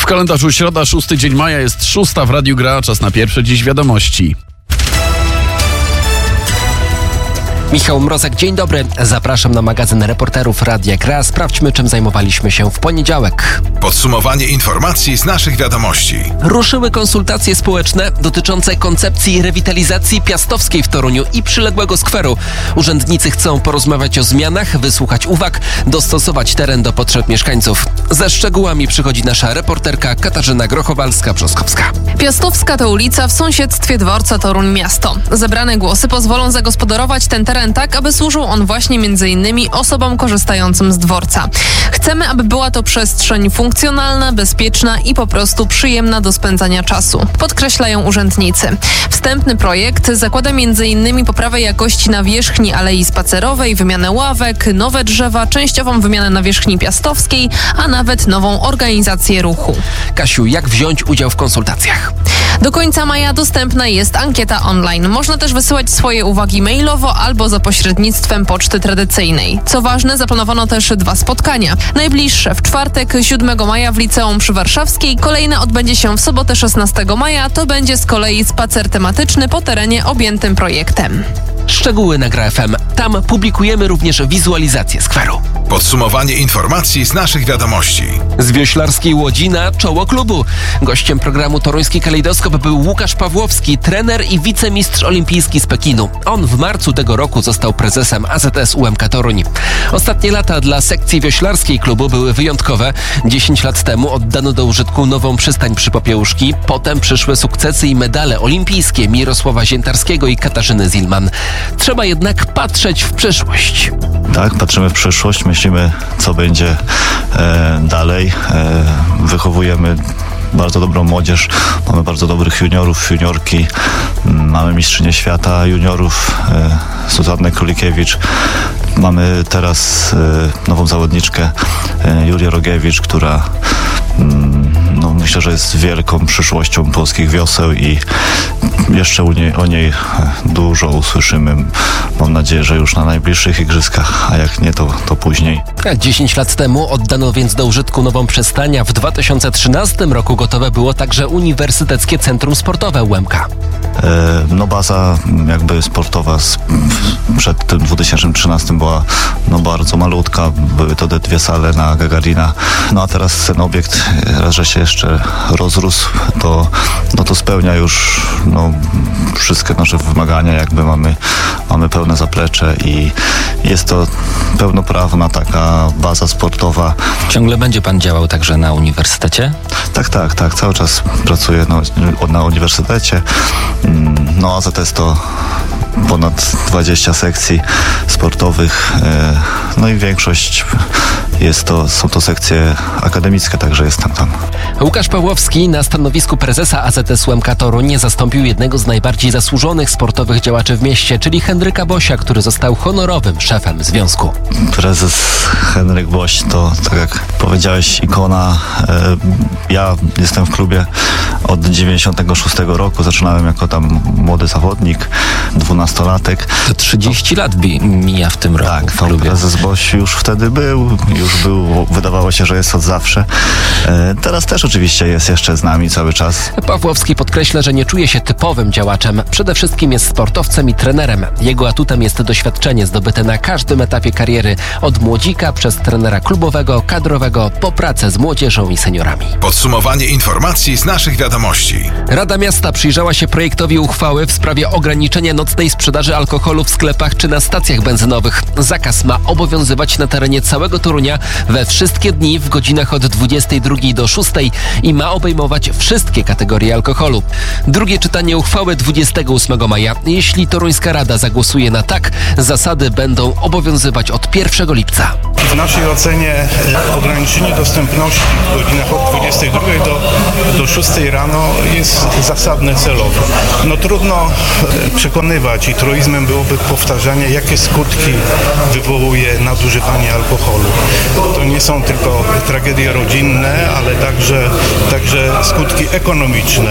W kalendarzu środa, 6 dzień maja, jest 6 w Radiu Gra. Czas na pierwsze dziś wiadomości. Michał Mrozek, dzień dobry. Zapraszam na magazyn reporterów Radia Gra. Sprawdźmy, czym zajmowaliśmy się w poniedziałek. Podsumowanie informacji z naszych wiadomości. Ruszyły konsultacje społeczne dotyczące koncepcji rewitalizacji Piastowskiej w Toruniu i przyległego skweru. Urzędnicy chcą porozmawiać o zmianach, wysłuchać uwag, dostosować teren do potrzeb mieszkańców. Ze szczegółami przychodzi nasza reporterka Katarzyna Grochowalska-Brzoskowska. Piastowska to ulica w sąsiedztwie dworca Toruń-Miasto. Zebrane głosy pozwolą zagospodarować ten teren tak, aby służył on właśnie m.in. osobom korzystającym z dworca. Chcemy, aby była to przestrzeń funkcjonalna, bezpieczna i po prostu przyjemna do spędzania czasu, podkreślają urzędnicy. Wstępny projekt zakłada m.in. poprawę jakości nawierzchni alei spacerowej, wymianę ławek, nowe drzewa, częściową wymianę nawierzchni piastowskiej, a nawet nową organizację ruchu. Kasiu, jak wziąć udział w konsultacjach? Do końca maja dostępna jest ankieta online. Można też wysyłać swoje uwagi mailowo albo za pośrednictwem poczty tradycyjnej. Co ważne, zaplanowano też 2 spotkania. Najbliższe w czwartek 7 maja w Liceum przy Warszawskiej, kolejne odbędzie się w sobotę 16 maja. To będzie z kolei spacer tematyczny po terenie objętym projektem. Szczegóły na Gra FM. Tam publikujemy również wizualizację skweru. Podsumowanie informacji z naszych wiadomości. Z wioślarskiej Łodzi na czoło klubu. Gościem programu Toruński Kalejdoskop był Łukasz Pawłowski, trener i wicemistrz olimpijski z Pekinu. On w marcu tego roku został prezesem AZS UMK Toruń. Ostatnie lata dla sekcji wioślarskiej klubu były wyjątkowe. 10 lat temu oddano do użytku nową przystań przy Popiełuszki. Potem przyszły sukcesy i medale olimpijskie Mirosława Ziętarskiego i Katarzyny Zilman. Trzeba jednak patrzeć w przyszłość. Tak, patrzymy w przyszłość, myślimy, co będzie dalej. Wychowujemy bardzo dobrą młodzież, mamy bardzo dobrych juniorów, juniorki, mamy mistrzynię świata juniorów, Zuzannę Królikiewicz. Mamy teraz nową zawodniczkę, Julię Rogiewicz, która myślę, że jest wielką przyszłością polskich wioseł i jeszcze o niej dużo usłyszymy. Mam nadzieję, że już na najbliższych igrzyskach, a jak nie, to później. 10 lat temu oddano więc do użytku nową przystań, a w 2013 roku gotowe było także Uniwersyteckie Centrum Sportowe UMK. Baza jakby sportowa przed tym 2013 była bardzo malutka. Były to te 2 sale na Gagarina. A teraz ten obiekt, raz, że się jeszcze rozrósł, to spełnia już wszystkie nasze wymagania. Jakby mamy pełne zaplecze i jest to pełnoprawna taka baza sportowa. Ciągle będzie pan działał także na uniwersytecie? Tak. Cały czas pracuję na uniwersytecie. AZS to ponad 20 sekcji sportowych, i większość są to sekcje akademickie, także jestem tam. Łukasz Pawłowski na stanowisku prezesa AZS UMK Toruń zastąpił jednego z najbardziej zasłużonych sportowych działaczy w mieście, czyli Henryka Bosia, który został honorowym szefem związku. Prezes Henryk Boś to, tak jak powiedziałeś, ikona. Ja jestem w klubie od 96 roku. Zaczynałem jako tam młody zawodnik, 12-latek. To 30 lat mija w tym roku. Tak, w klubie. Prezes Boś już wtedy był, wydawało się, że jest od zawsze. Teraz też oczywiście jest jeszcze z nami cały czas. Pawłowski podkreśla, że nie czuje się typowym działaczem. Przede wszystkim jest sportowcem i trenerem. Jego atutem jest doświadczenie zdobyte na każdym etapie kariery. Od młodzika przez trenera klubowego, kadrowego, po pracę z młodzieżą i seniorami. Podsumowanie informacji z naszych wiadomości. Rada Miasta przyjrzała się projektowi uchwały w sprawie ograniczenia nocnej sprzedaży alkoholu w sklepach czy na stacjach benzynowych. Zakaz ma obowiązywać na terenie całego Torunia we wszystkie dni w godzinach od 22 do 6 i ma obejmować wszystkie kategorie alkoholu. Drugie czytanie uchwały 28 maja. Jeśli toruńska rada zagłosuje na tak, zasady będą obowiązywać od 1 lipca. W naszej ocenie ograniczenie dostępności w godzinach od 22 do 6 rano jest zasadne celowo. Trudno przekonywać i truizmem byłoby powtarzanie, jakie skutki wywołuje nadużywanie alkoholu. To nie są tylko tragedie rodzinne, ale także skutki ekonomiczne.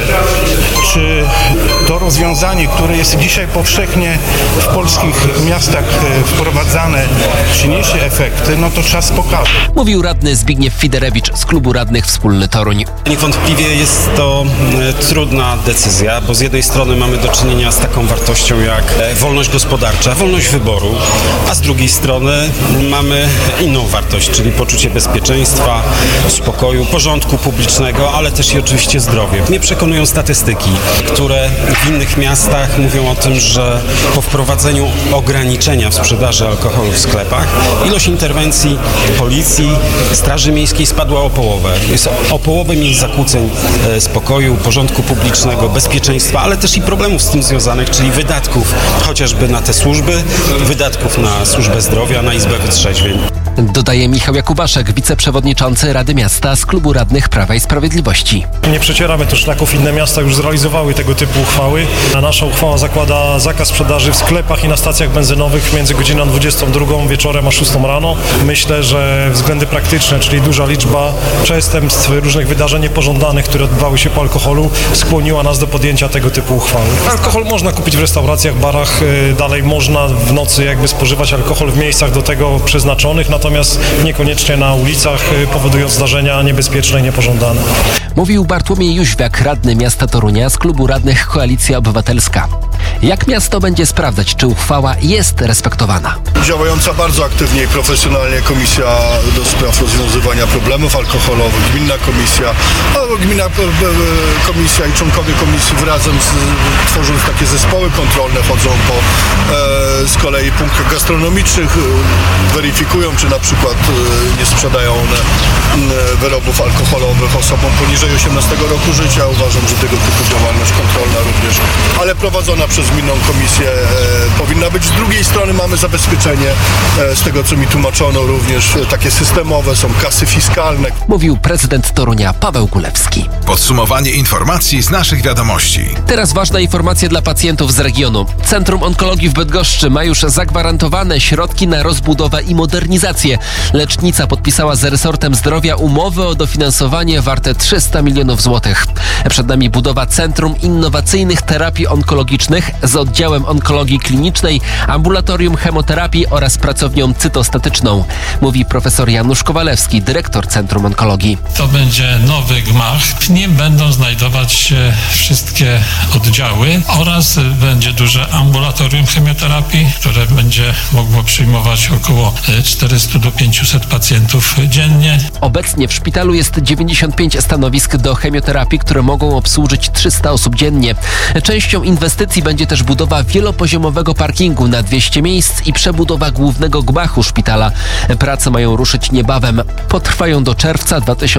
Czy to rozwiązanie, które jest dzisiaj powszechnie w polskich miastach wprowadzane, przyniesie efekt? efekty, no to czas pokaże. Mówił radny Zbigniew Fiderewicz z Klubu Radnych Wspólny Toruń. Niewątpliwie jest to trudna decyzja, bo z jednej strony mamy do czynienia z taką wartością jak wolność gospodarcza, wolność wyboru, a z drugiej strony mamy inną wartość, czyli poczucie bezpieczeństwa, spokoju, porządku publicznego, ale też i oczywiście zdrowie. Mnie przekonują statystyki, które w innych miastach mówią o tym, że po wprowadzeniu ograniczenia w sprzedaży alkoholu w sklepach ilość interwencji policji, Straży Miejskiej spadła o połowę. Jest o połowę mniej zakłóceń spokoju, porządku publicznego, bezpieczeństwa, ale też i problemów z tym związanych, czyli wydatków chociażby na te służby, wydatków na służbę zdrowia, na Izbę Wytrzeźwień. Dodaje Michał Jakubaszek, wiceprzewodniczący Rady Miasta z Klubu Radnych Prawa i Sprawiedliwości. Nie przecieramy tu szlaków, inne miasta już zrealizowały tego typu uchwały. A nasza uchwała zakłada zakaz sprzedaży w sklepach i na stacjach benzynowych między godziną 22 wieczorem a 6 rano. Myślę, że względy praktyczne, czyli duża liczba przestępstw, różnych wydarzeń niepożądanych, które odbywały się po alkoholu, skłoniła nas do podjęcia tego typu uchwały. Alkohol można kupić w restauracjach, barach, dalej można w nocy spożywać alkohol w miejscach do tego przeznaczonych, natomiast niekoniecznie na ulicach, powodując zdarzenia niebezpieczne i niepożądane. Mówił Bartłomiej Jóźwiak, radny miasta Torunia z Klubu Radnych Koalicja Obywatelska. Jak miasto będzie sprawdzać, czy uchwała jest respektowana? Działająca bardzo aktywnie i profesjonalnie Komisja do Spraw Rozwiązywania Problemów Alkoholowych, Gminna Komisja i członkowie komisji razem tworząc takie zespoły kontrolne chodzą po z kolei punktach gastronomicznych, weryfikują, czy na przykład nie sprzedają one wyrobów alkoholowych osobom poniżej 18 roku życia. Uważam, że tego typu działalność kontrolna również, ale prowadzona przez Gminną Komisję powinna być. Z drugiej strony mamy zabezpieczenie, z tego co mi tłumaczono, również takie systemowe, są kasy fiskalne. Mówił prezydent Torunia Paweł Gulewski. Podsumowanie informacji z naszych wiadomości. Teraz ważna informacja dla pacjentów z regionu. Centrum Onkologii w Bydgoszczy ma już zagwarantowane środki na rozbudowę i modernizację. Lecznica podpisała z resortem zdrowia umowę o dofinansowanie warte 300 milionów złotych. Przed nami budowa Centrum Innowacyjnych Terapii Onkologicznych z oddziałem onkologii klinicznej, ambulatorium chemoterapii oraz pracownią cytostatyczną. Mówi profesor Janusz Kowalewski, dyrektor Centrum Onkologii. To będzie nowy gmach. W nim będą znajdować się wszystkie oddziały oraz będzie duże ambulatorium chemioterapii, które będzie mogło przyjmować około 400 do 500 pacjentów dziennie. Obecnie w szpitalu jest 95 stanowisk do chemioterapii, które mogą obsłużyć 300 osób dziennie. Częścią inwestycji będzie też budowa wielopoziomowego parkingu na 200 miejsc i przebudowa głównego gmachu szpitala. Prace mają ruszyć niebawem. Potrwają do czerwca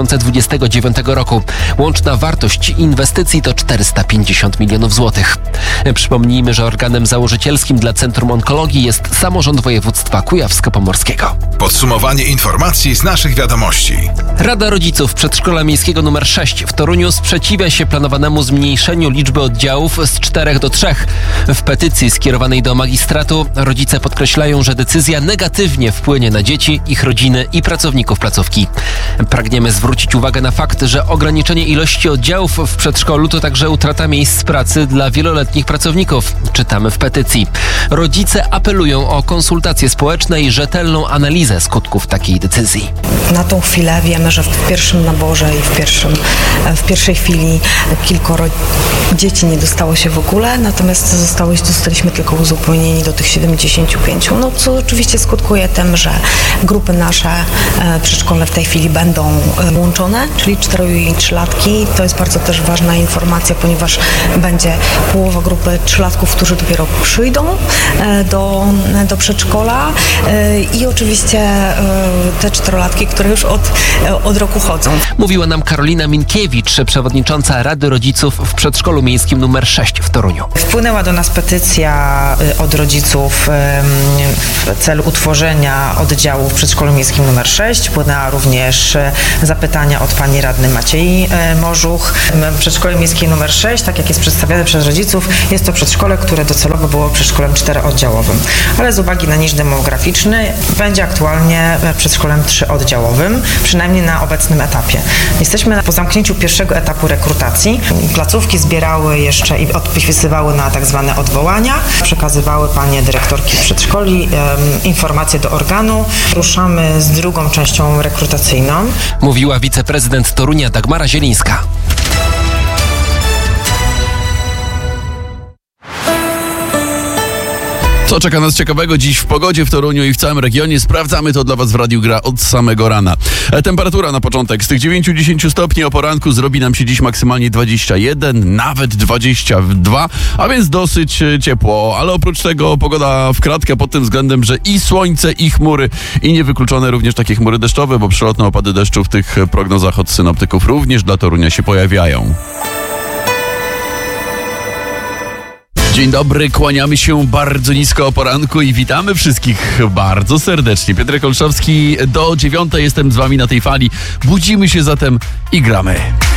2029 roku. Łączna wartość inwestycji to 450 milionów złotych. Przypomnijmy, że organem założycielskim dla Centrum Onkologii jest samorząd województwa kujawsko-pomorskiego. Podsumowanie informacji z naszych wiadomości. Rada Rodziców Przedszkola Miejskiego nr 6 w Toruniu sprzeciwia się planowanemu zmniejszeniu liczby oddziałów z 4 do 3. W petycji skierowanej do magistratu rodzice podkreślają, że decyzja negatywnie wpłynie na dzieci, ich rodziny i pracowników placówki. Pragniemy zwrócić uwagę na fakt, że ograniczenie ilości oddziałów w przedszkolu to także utrata miejsc pracy dla wieloletnich pracowników. Czytamy w petycji. Rodzice apelują o konsultacje społeczne i rzetelną analizę skutków takiej decyzji. Na tą chwilę wiemy, że w pierwszym naborze i w pierwszej chwili kilkoro dzieci nie dostało się w ogóle, natomiast zostaliśmy tylko uzupełnieni do tych 75. No co oczywiście skutkuje tym, że grupy nasze przedszkolne w tej chwili będą łączone, czyli 4 i 3-latki. To jest bardzo też ważna informacja, ponieważ będzie połowa grupy 3-latków, którzy dopiero przyjdą do przedszkola i oczywiście te 4-latki, które już od roku chodzą. Mówiła nam Karolina Minkiewicz, przewodnicząca Rady Rodziców w Przedszkolu Miejskim nr 6 w Toruniu. Wpłynęła do nas petycja od rodziców w celu utworzenia oddziału w Przedszkolu Miejskim nr 6. Wpłynęła również pierwsze zapytania od pani radnej Maciei Morzuch. Przedszkole miejskie numer 6, tak jak jest przedstawiane przez rodziców, jest to przedszkole, które docelowo było przedszkolem 4-oddziałowym. Ale z uwagi na niż demograficzny będzie aktualnie przedszkolem 3-oddziałowym, przynajmniej na obecnym etapie. Jesteśmy po zamknięciu pierwszego etapu rekrutacji. Placówki zbierały jeszcze i odpisywały na tak zwane odwołania. Przekazywały panie dyrektorki przedszkoli informacje do organu. Ruszamy z drugą częścią rekrutacyjną. Mówiła wiceprezydent Torunia Dagmara Zielińska. Co czeka nas ciekawego dziś w pogodzie w Toruniu i w całym regionie? Sprawdzamy to dla Was w Radiu Gra od samego rana. Temperatura na początek z tych 9-10 stopni o poranku zrobi nam się dziś maksymalnie 21, nawet 22, a więc dosyć ciepło. Ale oprócz tego pogoda w kratkę pod tym względem, że i słońce, i chmury, i niewykluczone również takie chmury deszczowe, bo przelotne opady deszczu w tych prognozach od synoptyków również dla Torunia się pojawiają. Dzień dobry, kłaniamy się bardzo nisko o poranku i witamy wszystkich bardzo serdecznie. Piotrek Olszowski, do 9 jestem z Wami na tej fali. Budzimy się zatem i gramy.